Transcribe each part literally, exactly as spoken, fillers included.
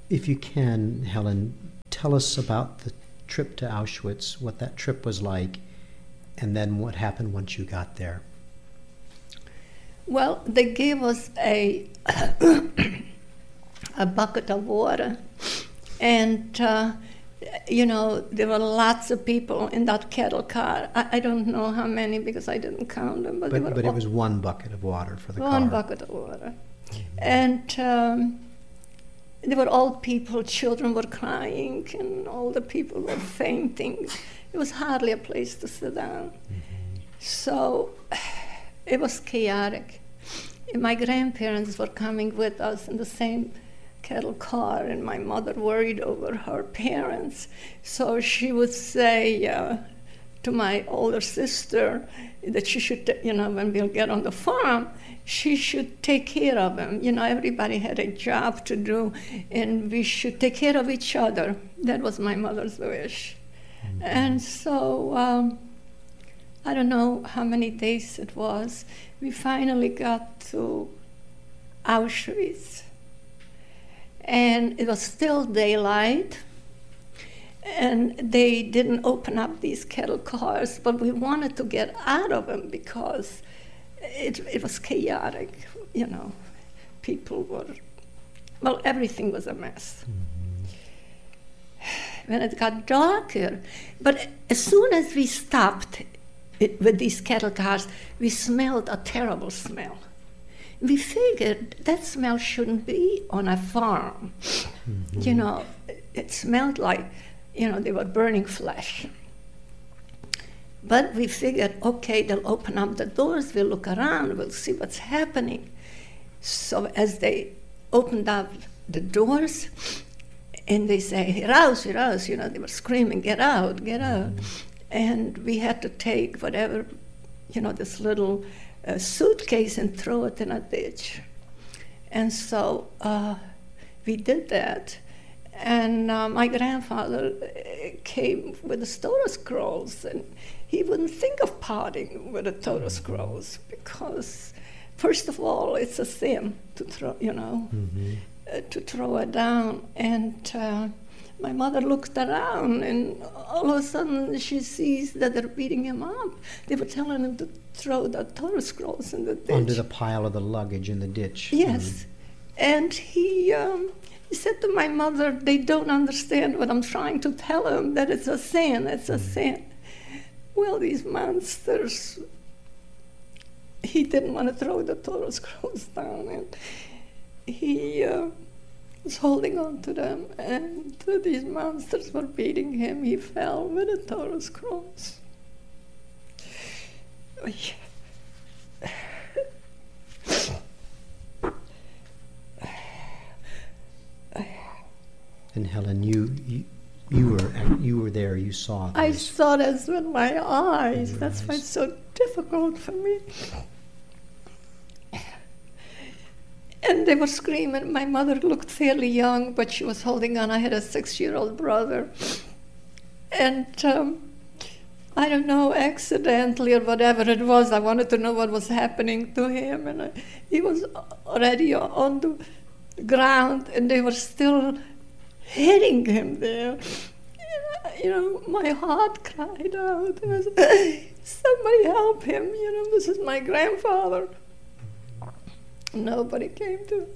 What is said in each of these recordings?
If you can, Helen, tell us about the trip to Auschwitz, what that trip was like, and then what happened once you got there. Well, they gave us a a bucket of water, and uh, you know, there were lots of people in that cattle car. I, I don't know how many because I didn't count them, but, But, there were but it all- was one bucket of water for the car. one bucket of water, and um, there were old people, children were crying, and older people were fainting. It was hardly a place to sit down. So it was chaotic. And my grandparents were coming with us in the same cattle car, and my mother worried over her parents. So she would say uh, to my older sister that she should, you know, when we'll get on the farm, she should take care of them. You know, everybody had a job to do, and we should take care of each other. That was my mother's wish. Mm-hmm. And so, um, I don't know how many days it was, we finally got to Auschwitz. And it was still daylight, and they didn't open up these cattle cars, but we wanted to get out of them because it, it was chaotic, you know. People were, well, everything was a mess. Mm-hmm. When it got darker, but as soon as we stopped it, with these cattle cars, we smelled a terrible smell. We figured that smell shouldn't be on a farm. Mm-hmm. You know, it smelled like, you know, they were burning flesh. But we figured, okay, they'll open up the doors, we'll look around, we'll see what's happening. So as they opened up the doors, and they say, raus, raus, you know, they were screaming, get out, get out. Mm-hmm. And we had to take whatever, you know, this little uh, suitcase and throw it in a ditch. And so uh, we did that. And uh, my grandfather came with the Torah scrolls, and he wouldn't think of parting with the Torah scrolls because, first of all, it's a sin to throw, you know, mm-hmm. uh, to throw it down. And uh, my mother looked around, and all of a sudden she sees that they're beating him up. They were telling him to throw the Torah scrolls in the ditch. Under the pile of the luggage in the ditch. Yes. Mm-hmm. And he, um, he said to my mother, they don't understand what I'm trying to tell them, that it's a sin, it's a mm-hmm. sin. Well, these monsters, he didn't want to throw the Torah scrolls down, and he uh, was holding on to them, and uh, these monsters were beating him. He fell with the Torah scrolls. Oh, yeah. And Helen, you, you you were you were there. You saw this. I saw this with my eyes. Your That's eyes. why it's so difficult for me. And they were screaming. My mother looked fairly young, but she was holding on. I had a six-year-old brother, and um, I don't know, accidentally or whatever it was, I wanted to know what was happening to him, and I, he was already on the ground, and they were still hitting him there. And, you know, my heart cried out. I was, somebody help him, you know, this is my grandfather. Nobody came to.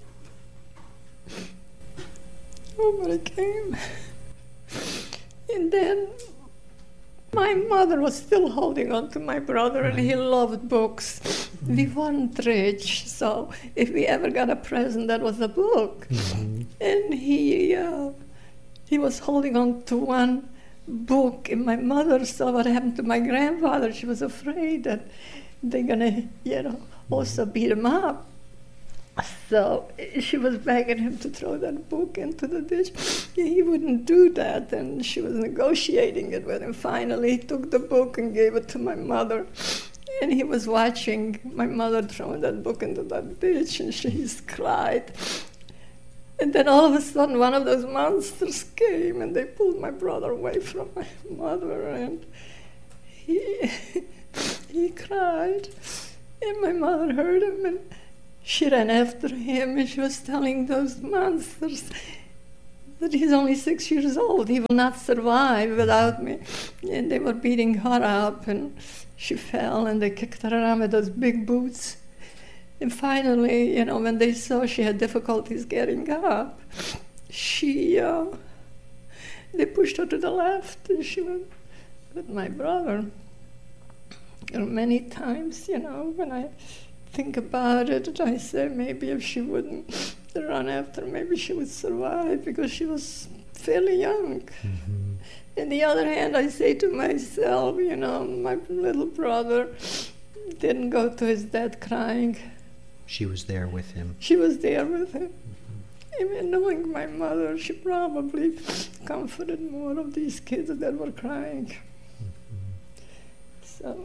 Nobody came. And then my mother was still holding on to my brother, and he loved books. Mm-hmm. We weren't rich, so if we ever got a present, that was a book. Mm-hmm. And he uh, he was holding on to one book, and my mother saw what happened to my grandfather. She was afraid that they're gonna, you know, also beat him up. So she was begging him to throw that book into the ditch. He wouldn't do that, and she was negotiating it with him. Finally, he took the book and gave it to my mother, and he was watching my mother throwing that book into that ditch, and she cried. And then all of a sudden, one of those monsters came, and they pulled my brother away from my mother, and he he cried, and my mother heard him, and she ran after him, and she was telling those monsters, that he's only six years old. He will not survive without me. And they were beating her up, and she fell, and they kicked her around with those big boots. And finally, you know, when they saw she had difficulties getting up, she, uh, they pushed her to the left, and she went with my brother. And many times, you know, when I think about it, I say maybe if she wouldn't run after, maybe she would survive, because she was fairly young. Mm-hmm. On the other hand, I say to myself, you know, my little brother didn't go to his dad crying. She was there with him. She was there with him. Mm-hmm. Even knowing my mother, she probably comforted more of these kids that were crying. Mm-hmm. So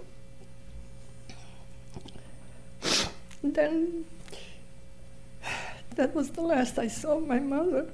then, that was the last I saw of my mother.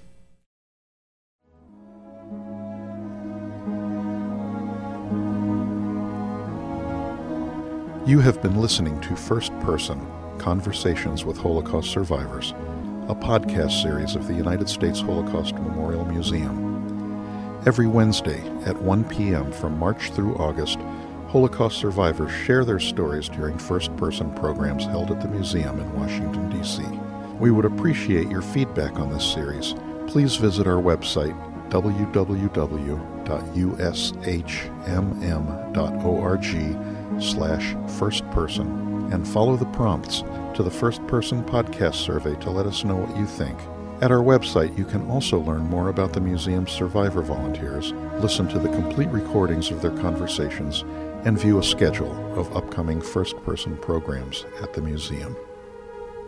You have been listening to First Person, Conversations with Holocaust Survivors, a podcast series of the United States Holocaust Memorial Museum. Every Wednesday at one p.m. from March through August, Holocaust survivors share their stories during first-person programs held at the museum in Washington, D C We would appreciate your feedback on this series. Please visit our website, w w w dot u s h m m dot org slash firstperson, and follow the prompts to the First Person Podcast Survey to let us know what you think. At our website, you can also learn more about the museum's survivor volunteers, listen to the complete recordings of their conversations, and view a schedule of upcoming first-person programs at the museum.